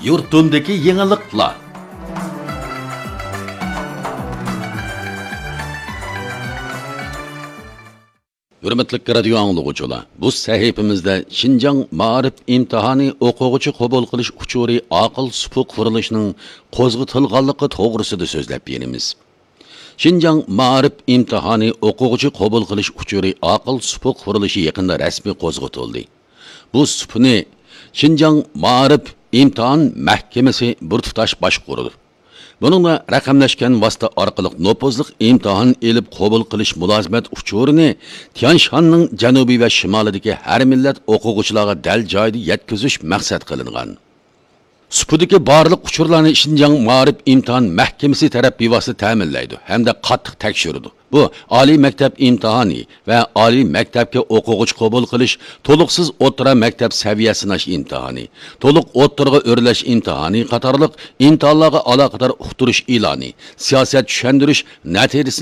yurtundaki yeniliklar. Hürmetli radio anlıqçılar, bu sahifimizde Şinjan Ma'arif imtihani o'quvchi qabul qilish uchuri aql supuq qurilishning qo'zg'atilganligi to'g'risida so'zlab beramiz. Şinjan Ma'arif imtihani o'quvchi qabul qilish uchuri aql supuq qurilishi yaqinda rasmiy qo'zg'atildi. Bu supni Şinjan Ma'arif imtihan mahkamasi bir tutash boshqaradi. Bununla raqamlashgan vosita orqali nopozliq imtihon elib qabul qilish mulozimat uchurini Tianshanning janubiy va shimolidagi har millat o'quvchilarga dal joyda yetkazish maqsad qilingan. Supudagi barliq uchurlarni Şinjan Ma'arif imtihon mahkamasi taraf bevosita ta'minlaydi hamda qattiq tekshiradi. Bu oliy maktab imtihoni va oliy maktabga o'quvchi qabul qilish, to'liqsiz o'rta maktab saviyasi sinash imtihoni, to'liq o'rtaga o'rlash imtihoni qatorliq imtihonlarga aloqador uqtirish e'loni, siyosat tushuntirish natijasi